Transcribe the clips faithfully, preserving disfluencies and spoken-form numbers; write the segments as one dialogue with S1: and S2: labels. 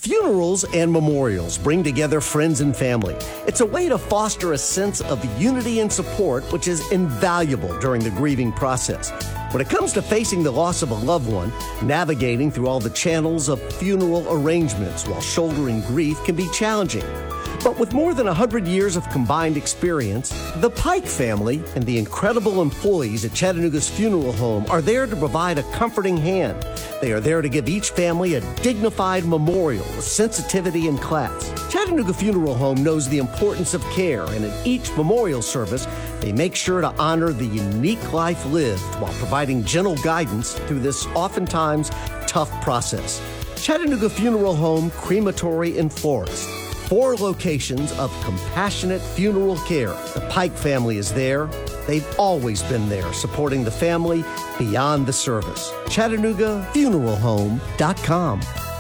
S1: Funerals and memorials bring together friends and family. It's a way to foster a sense of unity and support, which is invaluable during the grieving process. When it comes to facing the loss of a loved one, navigating through all the channels of funeral arrangements while shouldering grief can be challenging. But with more than one hundred years of combined experience, the Pike family and the incredible employees at Chattanooga's funeral home are there to provide a comforting hand. They are there to give each family a dignified memorial with sensitivity and class. Chattanooga Funeral Home knows the importance of care, and in each memorial service, they make sure to honor the unique life lived while providing gentle guidance through this oftentimes tough process. Chattanooga Funeral Home, Crematory and Florist. Four locations of compassionate funeral care. The Pike family is there. They've always been there, supporting the family beyond the service. Chattanooga Funeral Home dot com.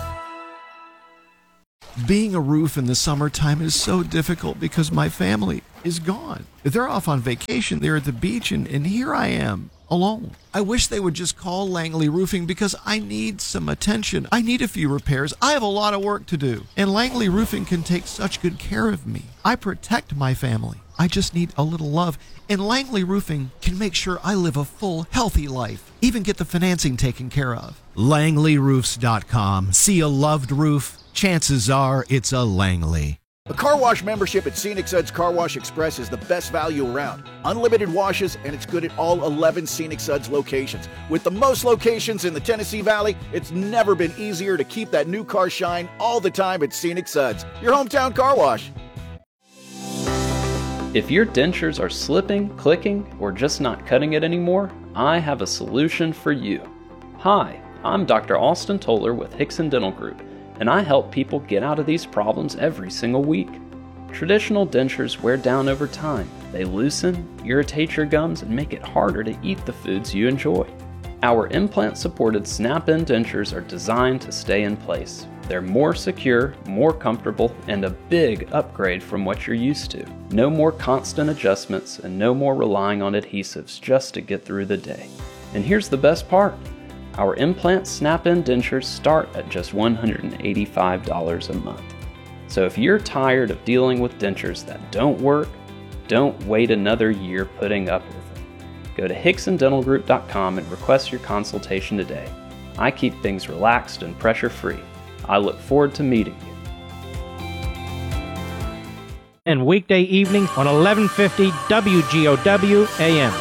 S2: Being a roof in the summertime is so difficult because my family is gone. They're off on vacation. They're at the beach, and, and here I am, alone. I wish they would just call Langley Roofing because I need some attention. I need a few repairs. I have a lot of work to do. And Langley Roofing can take such good care of me. I protect my family. I just need a little love. And Langley Roofing can make sure I live a full, healthy life. Even get the financing taken care of. Langley Roofs dot com. See a loved roof? Chances are it's a Langley.
S3: A car wash membership at Scenic Suds Car Wash Express is the best value around. Unlimited washes, and it's good at all eleven Scenic Suds locations. With the most locations in the Tennessee Valley, it's never been easier to keep that new car shine all the time at Scenic Suds, your hometown car wash.
S4: If your dentures are slipping, clicking, or just not cutting it anymore, I have a solution for you. Hi, I'm Doctor Austin Toller with Hickson Dental Group, and I help people get out of these problems every single week. Traditional dentures wear down over time. They loosen, irritate your gums, and make it harder to eat the foods you enjoy. Our implant-supported snap-in dentures are designed to stay in place. They're more secure, more comfortable, and a big upgrade from what you're used to. No more constant adjustments and no more relying on adhesives just to get through the day. And here's the best part. Our implant snap-in dentures start at just one hundred eighty-five dollars a month. So if you're tired of dealing with dentures that don't work, don't wait another year putting up with it. Go to Hickson Dental Group dot com and request your consultation today. I keep things relaxed and pressure-free. I look forward to meeting you.
S5: And weekday evenings on eleven fifty W G O W A M.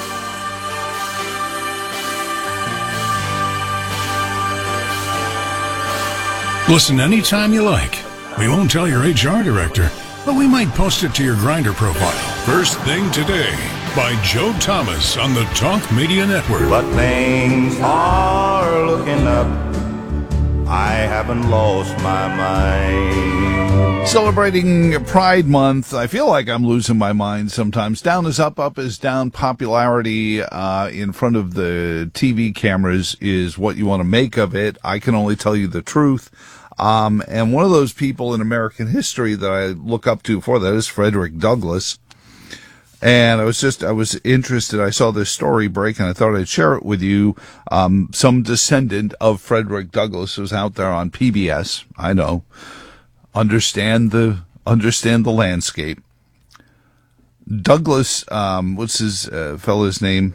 S6: Listen anytime you like. We won't tell your H R director, but we might post it to your Grindr profile. First Thing Today by Joe Thomas on the Talk Media Network.
S7: But things are looking up. I haven't lost my mind.
S8: Celebrating Pride Month, I feel like I'm losing my mind sometimes. Down is up, up is down. Popularity uh, in front of the T V cameras is what you want to make of it. I can only tell you the truth. Um, and one of those people in American history that I look up to for that is Frederick Douglass. And I was just, I was interested. I saw this story break and I thought I'd share it with you. Um, some descendant of Frederick Douglass was out there on P B S. I know. Understand the, understand the landscape. Douglass, um, what's his, uh, fella's name?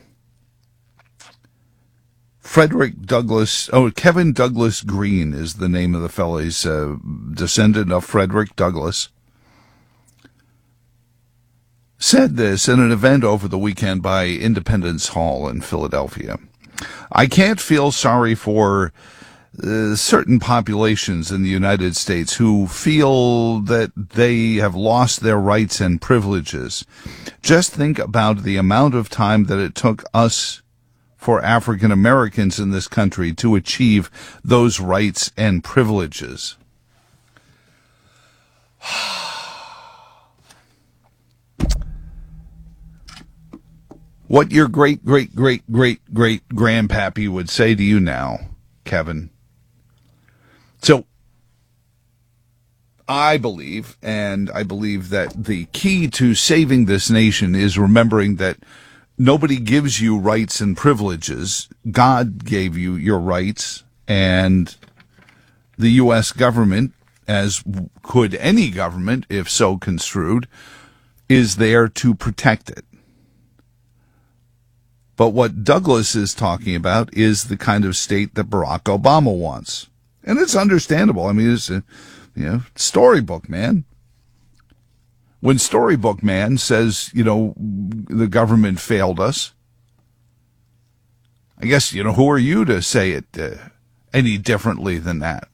S8: Frederick Douglass, oh, Kevin Douglas Green is the name of the fellow. He's a descendant of Frederick Douglass. Said this in an event over the weekend by Independence Hall in Philadelphia. I can't feel sorry for uh, certain populations in the United States who feel that they have lost their rights and privileges. Just think about the amount of time that it took us for African Americans in this country to achieve those rights and privileges. What your great, great, great, great, great grandpappy would say to you now, Kevin. So, I believe, and I believe that the key to saving this nation is remembering that nobody gives you rights and privileges. God gave you your rights, and the U S government, as could any government, if so construed, is there to protect it. But what Douglas is talking about is the kind of state that Barack Obama wants. And it's understandable. I mean, it's a, you know, storybook, man. When Storybook Man says, you know, the government failed us, I guess, you know, who are you to say it uh, any differently than that?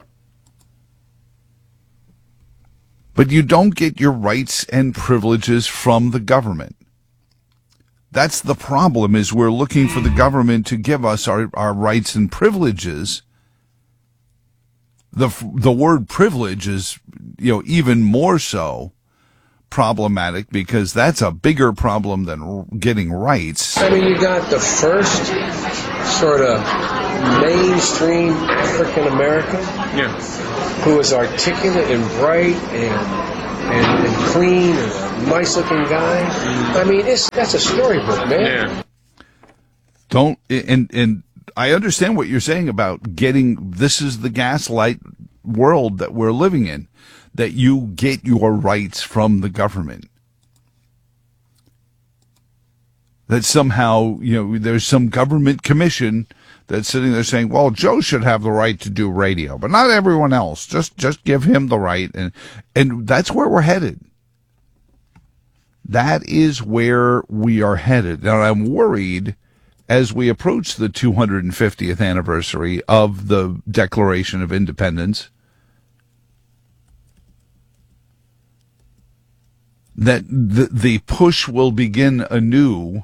S8: But you don't get your rights and privileges from the government. That's the problem, is we're looking for the government to give us our, our rights and privileges. The the word privilege is, you know, even more so problematic, because that's a bigger problem than getting rights.
S9: I mean, you got the first sort of mainstream African American, yeah, who was articulate and bright and and, and clean and a nice looking guy. I mean, it's that's a storybook, man. Yeah.
S8: Don't and and I understand what you're saying about getting. This is the gaslight world that we're living in, that you get your rights from the government. That somehow, you know, there's some government commission that's sitting there saying, well, Joe should have the right to do radio, but not everyone else. Just just give him the right. And and that's where we're headed. That is where we are headed. Now, I'm worried as we approach the two hundred fiftieth anniversary of the Declaration of Independence that the, the push will begin anew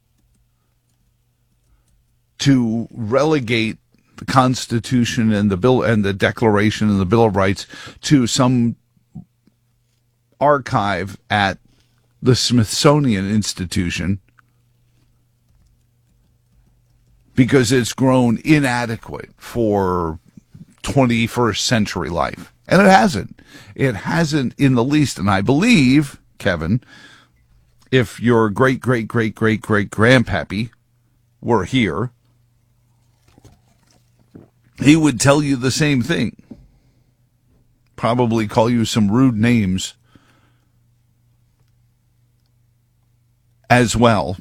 S8: to relegate the Constitution and the Bill and the Declaration and the Bill of Rights to some archive at the Smithsonian Institution, because it's grown inadequate for twenty-first century life. And it hasn't. It hasn't in the least. And I believe, Kevin, if your great, great, great, great, great grandpappy were here, he would tell you the same thing. Probably call you some rude names as well.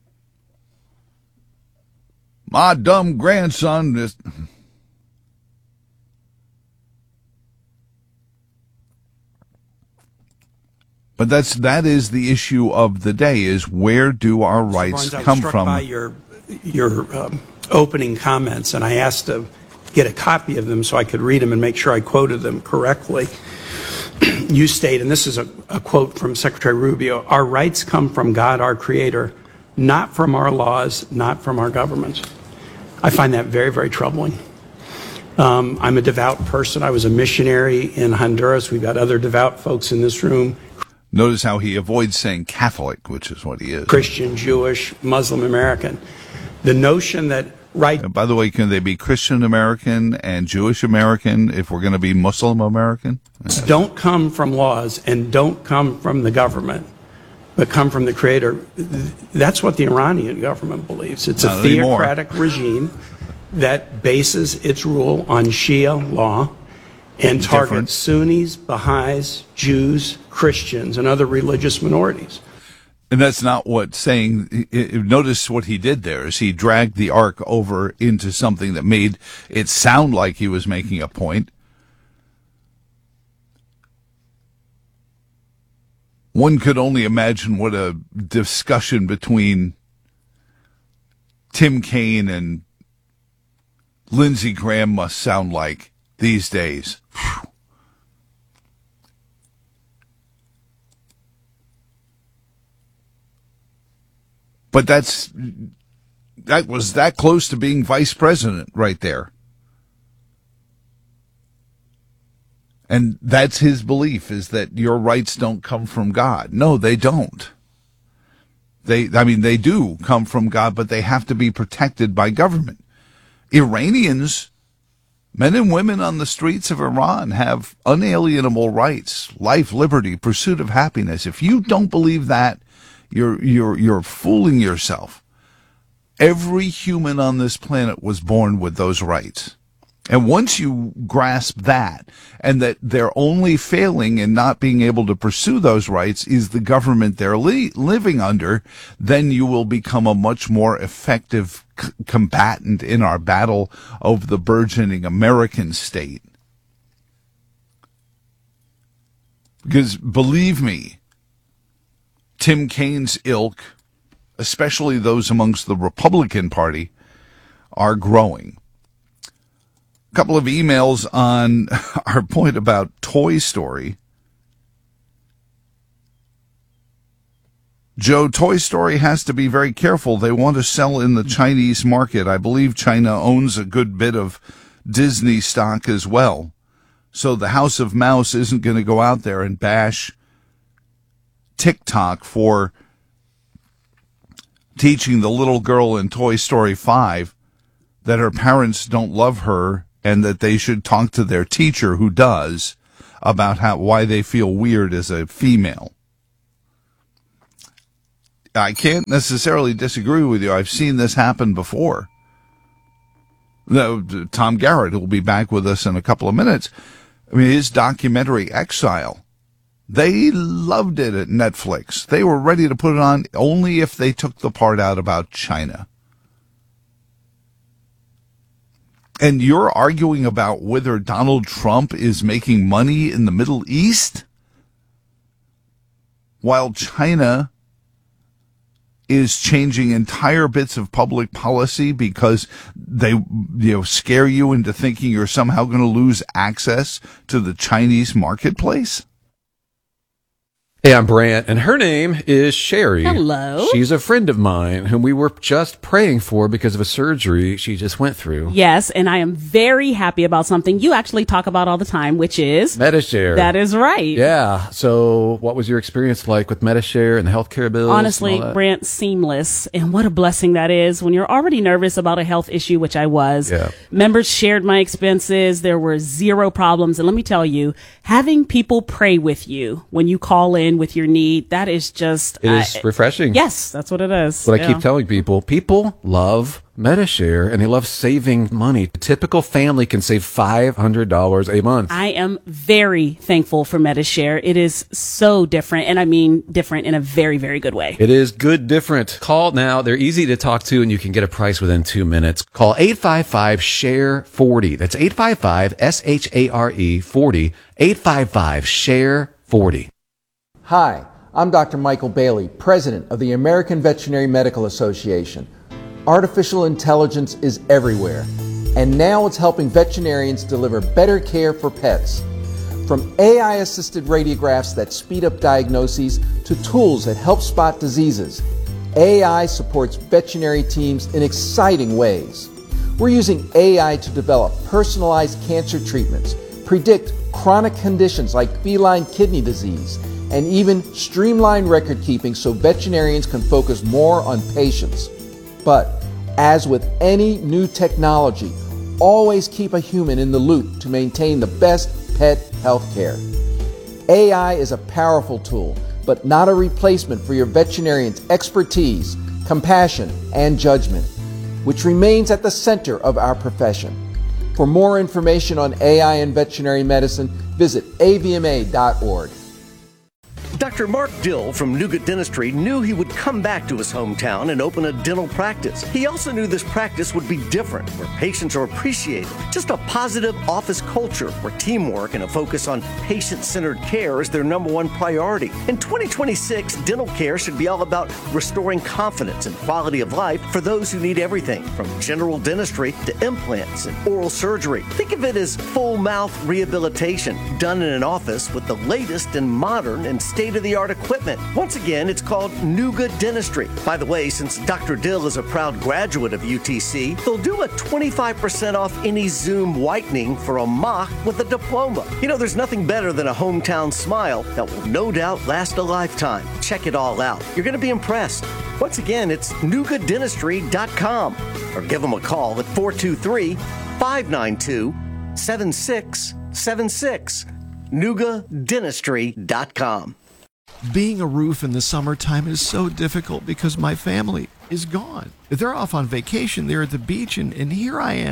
S8: My dumb grandson just... But that's that is the issue of the day: is where do our rights
S10: Barnes,
S8: come
S10: I was struck
S8: from?
S10: By your your um, opening comments, and I asked to get a copy of them so I could read them and make sure I quoted them correctly. You state, and this is a, a quote from Secretary Rubio: "Our rights come from God, our Creator, not from our laws, not from our governments." I find that very, very troubling. Um, I'm a devout person. I was a missionary in Honduras. We've got other devout folks in this room.
S8: Notice how he avoids saying Catholic, which is what he is.
S10: Christian, Jewish, Muslim American. The notion that right...
S8: And by the way, can they be Christian American and Jewish American if we're going to be Muslim American?
S10: Don't come from laws and don't come from the government, but come from the Creator. That's what the Iranian government believes. It's
S8: Not
S10: a theocratic anymore. regime that bases its rule on Shia law and targets Different. Sunnis, Baha'is, Jews, Christians, and other religious minorities.
S8: And that's not what saying. Notice what he did there is he dragged the ark over into something that made it sound like he was making a point. One could only imagine what a discussion between Tim Kaine and Lindsey Graham must sound like these days. Whew. But that's that was that close to being vice president right there. And that's his belief, is that your rights don't come from God. No, they don't. They, I mean, they do come from God, but they have to be protected by government. Iranians, men and women on the streets of Iran, have unalienable rights: life, liberty, pursuit of happiness. If you don't believe that, you're you're you're fooling yourself. Every human on this planet was born with those rights. And once you grasp that, and that they're only failing in not being able to pursue those rights is the government they're li- living under, then you will become a much more effective c- combatant in our battle over the burgeoning American state. Because believe me, Tim Kaine's ilk, especially those amongst the Republican Party, are growing. A couple of emails on our point about Toy Story. Joe, Toy Story has to be very careful. They want to sell in the Chinese market. I believe China owns a good bit of Disney stock as well. So the House of Mouse isn't going to go out there and bash TikTok for teaching the little girl in Toy Story five that her parents don't love her and that they should talk to their teacher who does about how why they feel weird as a female. I can't necessarily disagree with you. I've seen this happen before. No, Tom Garrett, who will be back with us in a couple of minutes, I mean, his documentary Exile, they loved it at Netflix. They were ready to put it on only if they took the part out about China. And you're arguing about whether Donald Trump is making money in the Middle East while China is changing entire bits of public policy because they, you know, scare you into thinking you're somehow going to lose access to the Chinese marketplace?
S11: Hey, I'm Brant, and her name is Sherry.
S12: Hello.
S11: She's a friend of mine whom we were just praying for because of a surgery she just went through.
S12: Yes, and I am very happy about something you actually talk about all the time, which is
S11: Medi-Share.
S12: That is right.
S11: Yeah. So what was your experience like with Medi-Share and the healthcare bills?
S12: Honestly, Brant, seamless. And what a blessing that is when you're already nervous about a health issue, which I was.
S11: Yeah.
S12: Members shared my expenses. There were zero problems. And let me tell you, having people pray with you when you call in with your need, that is just
S11: It is
S12: uh,
S11: refreshing.
S12: Yes, that's what it is.
S11: But I
S12: yeah.
S11: keep telling people, people love Medi-Share and they love saving money. A typical family can save five hundred dollars a month.
S12: I am very thankful for Medi-Share. It is so different, and I mean different in a very, very good way.
S11: It is good different. Call now. They're easy to talk to, and you can get a price within two minutes. Call eight five five, S H A R E, forty. That's eight five five, S H A R E, forty. eight five five, S H A R E, forty.
S13: Hi, I'm Doctor Michael Bailey, President of the American Veterinary Medical Association. Artificial intelligence is everywhere, and now it's helping veterinarians deliver better care for pets. From A I-assisted radiographs that speed up diagnoses to tools that help spot diseases, A I supports veterinary teams in exciting ways. We're using A I to develop personalized cancer treatments, predict chronic conditions like feline kidney disease, and even streamline record keeping so veterinarians can focus more on patients. But as with any new technology, always keep a human in the loop to maintain the best pet health care. A I is a powerful tool, but not a replacement for your veterinarian's expertise, compassion, and judgment, which remains at the center of our profession. For more information on A I and veterinary medicine, visit A V M A dot org.
S1: Doctor Mark Dill from Nougat Dentistry knew he would come back to his hometown and open a dental practice. He also knew this practice would be different, where patients are appreciated. Just a positive office culture where teamwork and a focus on patient-centered care is their number one priority. In twenty twenty-six, dental care should be all about restoring confidence and quality of life for those who need everything from general dentistry to implants and oral surgery. Think of it as full mouth rehabilitation done in an office with the latest and modern and state-of-the-art equipment. Once again, it's called Nougat Dentistry. By the way, since Doctor Dill is a proud graduate of U T C, they'll do a twenty-five percent off any Zoom whitening for a mock with a diploma. You know, there's nothing better than a hometown smile that will no doubt last a lifetime. Check it all out. You're going to be impressed. Once again, it's nougat dentistry dot com or give them a call at four two three, five nine two, seven six seven six. nougat dentistry dot com.
S2: Being a roof in the summertime is so difficult because my family is gone. They're off on vacation. They're at the beach, and, and here I am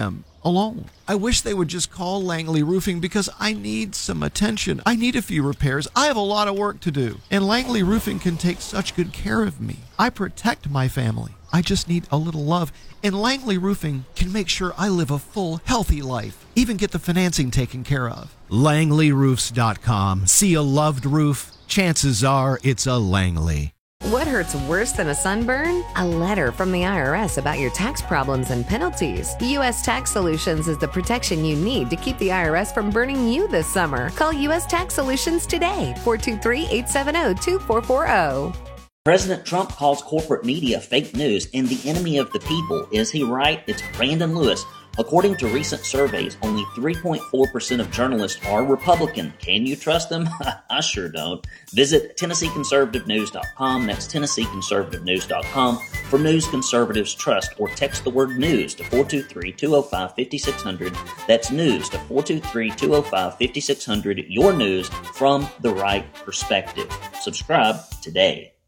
S2: alone. I wish they would just call Langley Roofing because I need some attention. I need a few repairs. I have a lot of work to do. And Langley Roofing can take such good care of me. I protect my family. I just need a little love. And Langley Roofing can make sure I live a full, healthy life. Even get the financing taken care of. Langley Roofs dot com. See a loved roof? Chances are it's a Langley.
S14: What hurts worse than a sunburn? A letter from the I R S about your tax problems and penalties. U S Tax Solutions is the protection you need to keep the I R S from burning you this summer. Call U S Tax Solutions today, four two three, eight seven zero, two four four zero.
S15: President Trump calls corporate media fake news and the enemy of the people. Is he right? It's Brandon Lewis. According to recent surveys, only three point four percent of journalists are Republican. Can you trust them? I sure don't. Visit Tennessee Conservative News dot com. That's Tennessee Conservative News dot com for news conservatives trust, or text the word news to four two three, two oh five, five six zero zero. That's news to four two three, two oh five, five six zero zero. Your news from the right perspective. Subscribe today.